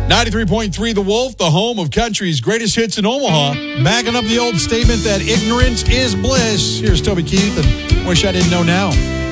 93.3 The Wolf, the home of country's greatest hits in Omaha. Backing up the old statement that ignorance is bliss. Here's Toby Keith and Wish I Didn't Know Now.